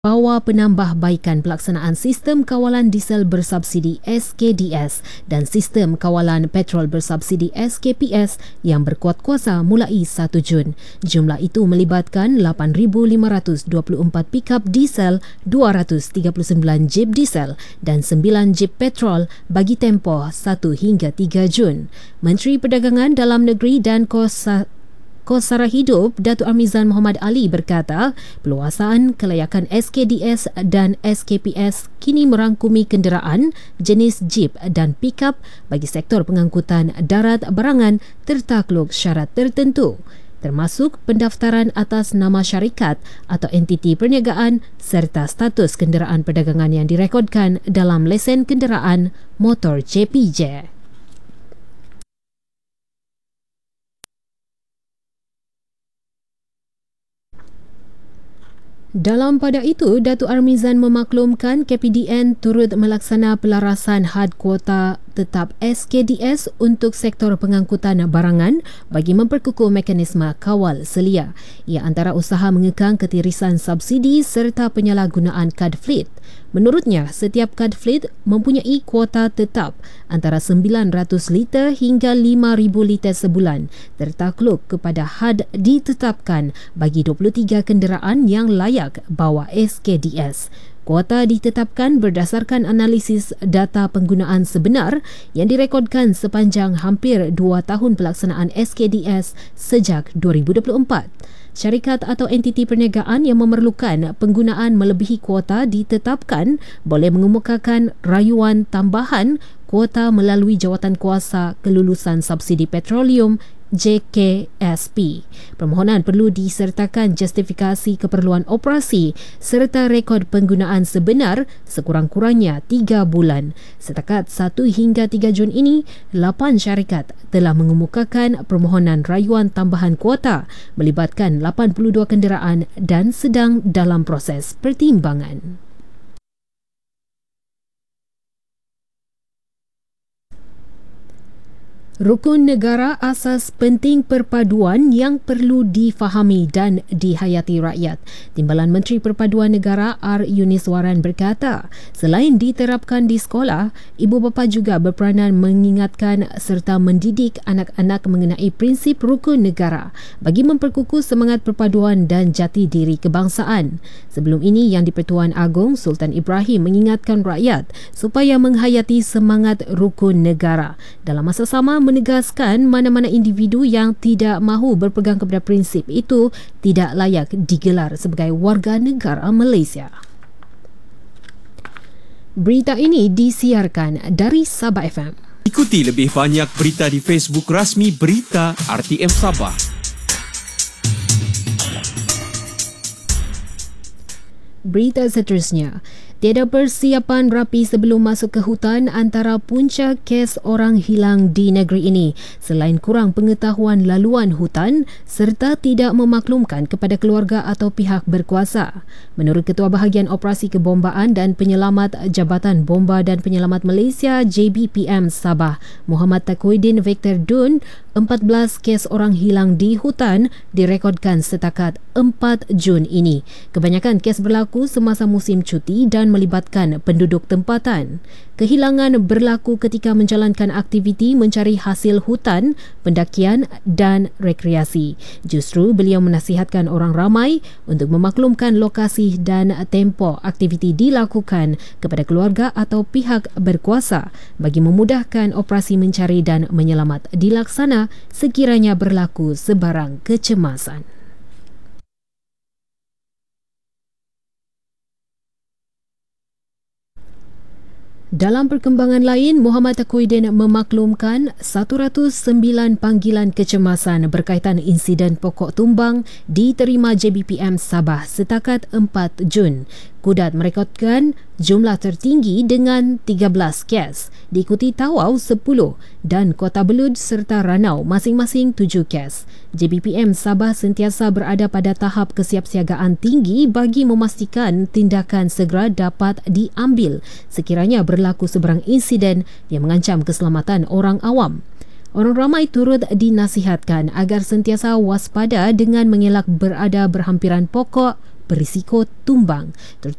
bawa penambahbaikan pelaksanaan Sistem Kawalan Diesel Bersubsidi SKDS dan Sistem Kawalan Petrol Bersubsidi SKPS yang berkuat kuasa mulai 1 Jun. Jumlah itu melibatkan 8,524 pikap diesel, 239 jeep diesel dan 9 jeep petrol bagi tempoh 1 hingga 3 Jun. Menteri Perdagangan Dalam Negeri dan Kos Sara Hidup Datuk Armizan Muhammad Ali berkata, peluasan kelayakan SKDS dan SKPS kini merangkumi kenderaan jenis jeep dan pikap bagi sektor pengangkutan darat barangan tertakluk syarat tertentu, termasuk pendaftaran atas nama syarikat atau entiti perniagaan serta status kenderaan perdagangan yang direkodkan dalam lesen kenderaan motor JPJ. Dalam pada itu, Datuk Armizan memaklumkan KPDN turut melaksana pelarasan had kuota tetap SKDS untuk sektor pengangkutan barangan bagi memperkukuh mekanisme kawal selia. Ia antara usaha mengekang ketirisan subsidi serta penyalahgunaan kad fleet. Menurutnya, setiap kad fleet mempunyai kuota tetap antara 900 liter hingga 5,000 liter sebulan, tertakluk kepada had ditetapkan bagi 23 kenderaan yang layak bawa SKDS. Kuota ditetapkan berdasarkan analisis data penggunaan sebenar yang direkodkan sepanjang hampir 2 tahun pelaksanaan SKDS sejak 2024. Syarikat atau entiti perniagaan yang memerlukan penggunaan melebihi kuota ditetapkan boleh mengemukakan rayuan tambahan kuota melalui Jawatan Kuasa Kelulusan Subsidi Petroleum JKSP. Permohonan perlu disertakan justifikasi keperluan operasi serta rekod penggunaan sebenar sekurang-kurangnya 3 bulan. Setakat 1 hingga 3 Jun ini, 8 syarikat telah mengemukakan permohonan rayuan tambahan kuota melibatkan 82 kenderaan dan sedang dalam proses pertimbangan. Rukun negara asas penting perpaduan yang perlu difahami dan dihayati rakyat. Timbalan Menteri Perpaduan Negara R. Yuniswaran berkata, selain diterapkan di sekolah, ibu bapa juga berperanan mengingatkan serta mendidik anak-anak mengenai prinsip rukun negara bagi memperkukuh semangat perpaduan dan jati diri kebangsaan. Sebelum ini, Yang di-Pertuan Agong Sultan Ibrahim mengingatkan rakyat supaya menghayati semangat rukun negara. Dalam masa sama, menegaskan mana-mana individu yang tidak mahu berpegang kepada prinsip itu tidak layak digelar sebagai warga negara Malaysia. Berita ini disiarkan dari Sabah FM. Ikuti lebih banyak berita di Facebook rasmi Berita RTM Sabah. Berita seterusnya, tiada persiapan rapi sebelum masuk ke hutan antara punca kes orang hilang di negeri ini selain kurang pengetahuan laluan hutan serta tidak memaklumkan kepada keluarga atau pihak berkuasa. Menurut Ketua Bahagian Operasi Kebombaan dan Penyelamat Jabatan Bomba dan Penyelamat Malaysia JBPM Sabah, Muhammad Takuidin Victor Dun, 14 kes orang hilang di hutan direkodkan setakat 4 Jun ini. Kebanyakan kes berlaku semasa musim cuti dan melibatkan penduduk tempatan. Kehilangan berlaku ketika menjalankan aktiviti mencari hasil hutan, pendakian dan rekreasi. Justru beliau menasihatkan orang ramai untuk memaklumkan lokasi dan tempoh aktiviti dilakukan kepada keluarga atau pihak berkuasa bagi memudahkan operasi mencari dan menyelamat dilaksana sekiranya berlaku sebarang kecemasan. Dalam perkembangan lain, Muhammad Takuidin memaklumkan 109 panggilan kecemasan berkaitan insiden pokok tumbang diterima JBPM Sabah setakat 4 Jun. Kudat merekodkan jumlah tertinggi dengan 13 kes, diikuti Tawau 10 dan Kota Belud serta Ranau masing-masing 7 kes. JBPM Sabah sentiasa berada pada tahap kesiapsiagaan tinggi bagi memastikan tindakan segera dapat diambil sekiranya berlaku sebarang insiden yang mengancam keselamatan orang awam. Orang ramai turut dinasihatkan agar sentiasa waspada dengan mengelak berada berhampiran pokok, berisiko tumbang.